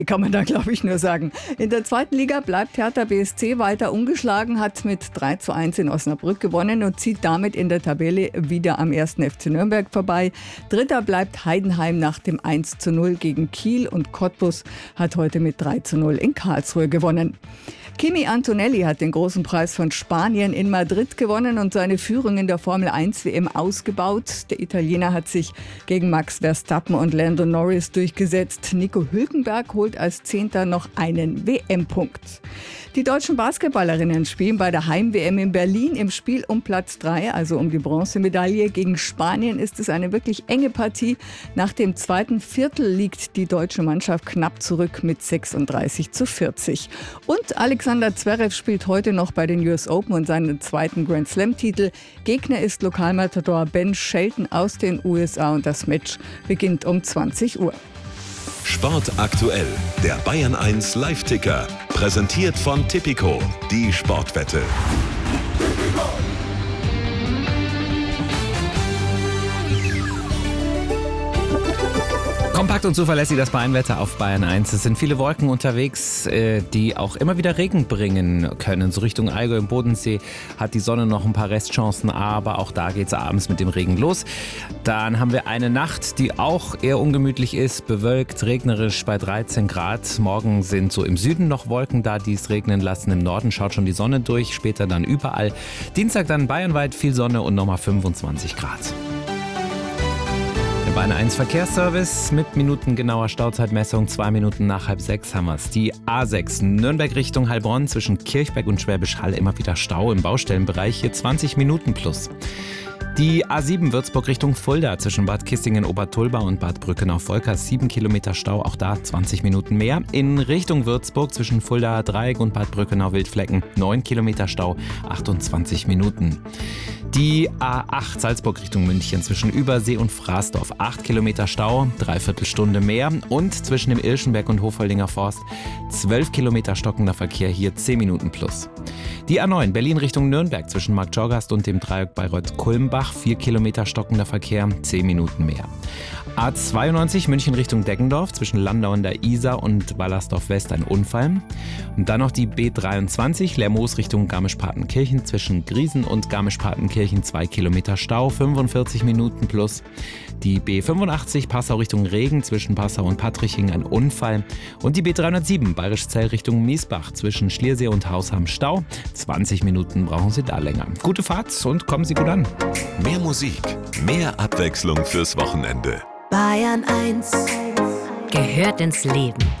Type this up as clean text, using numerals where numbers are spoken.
kann man da, glaube ich, nur sagen. In der zweiten Liga bleibt Hertha BSC weiter ungeschlagen, hat mit 3:1 in Osnabrück gewonnen und zieht damit in der Tabelle wieder am 1. FC Nürnberg vorbei. Dritter bleibt Heidenheim nach dem 1:0 gegen Kiel und Cottbus hat heute mit 3:0 in Karlsruhe gewonnen. Kimi Antonelli hat den großen Preis von Spanien in Madrid gewonnen und seine Führung in der Formel 1 WM ausgebaut. Der Italiener hat sich gegen Max Verstappen und Lando Norris durchgesetzt. Nico Hülkenberg holt als Zehnter noch einen WM-Punkt. Die deutschen Basketballerinnen spielen bei der Heim-WM in Berlin im Spiel um Platz 3, also um die Bronzemedaille. Gegen Spanien ist es eine wirklich enge Partie. Nach dem zweiten Viertel liegt die deutsche Mannschaft knapp zurück mit 36:40. Und Alexander Zverev spielt heute noch bei den US Open und seinen zweiten Grand Slam-Titel. Gegner ist Lokalmatador Ben Shelton aus den USA und das Match beginnt um 20 Uhr. Sport aktuell, der Bayern 1 Live-Ticker. Präsentiert von Tipico, die Sportwette. Kompakt und zuverlässig das Bayern-Wetter auf Bayern 1. Es sind viele Wolken unterwegs, die auch immer wieder Regen bringen können. So Richtung Allgäu im Bodensee hat die Sonne noch ein paar Restchancen, aber auch da geht es abends mit dem Regen los. Dann haben wir eine Nacht, die auch eher ungemütlich ist, bewölkt, regnerisch bei 13 Grad. Morgen sind so im Süden noch Wolken da, die es regnen lassen. Im Norden schaut schon die Sonne durch, später dann überall. Dienstag dann bayernweit viel Sonne und nochmal 25 Grad. Bayern 1 Verkehrsservice mit minutengenauer Stauzeitmessung. 2 Minuten nach 5:30 haben wir es. Die A6 Nürnberg Richtung Heilbronn zwischen Kirchberg und Schwäbisch Hall immer wieder Stau im Baustellenbereich. Hier 20 Minuten plus. Die A7 Würzburg Richtung Fulda zwischen Bad Kissingen-Obertulba und Bad Brückenau-Volkers 7 Kilometer Stau, auch da 20 Minuten mehr. In Richtung Würzburg zwischen Fulda Dreieck und Bad Brückenau-Wildflecken 9 Kilometer Stau, 28 Minuten. Die A8 Salzburg Richtung München zwischen Übersee und Fraßdorf 8 Kilometer Stau, 3/4 Stunde mehr. Und zwischen dem Ilschenberg und Hofoldinger Forst 12 Kilometer stockender Verkehr, hier 10 Minuten plus. Die A9 Berlin Richtung Nürnberg zwischen Marktschorgast und dem Dreieck Bayreuth-Kulmbach 4 Kilometer stockender Verkehr, 10 Minuten mehr. A92 München Richtung Deggendorf zwischen Landau an der Isar und Wallersdorf West ein Unfall. Und dann noch die B23 Lermoos Richtung Garmisch-Partenkirchen zwischen Griesen und Garmisch-Partenkirchen 2 Kilometer Stau, 45 Minuten plus. Die B85 Passau Richtung Regen zwischen Passau und Patriching ein Unfall. Und die B307 Bayerisch-Zell Richtung Miesbach zwischen Schliersee und Hausham Stau. 20 Minuten brauchen Sie da länger. Gute Fahrt und kommen Sie gut an. Mehr Musik, mehr Abwechslung fürs Wochenende. Bayern 1 gehört ins Leben.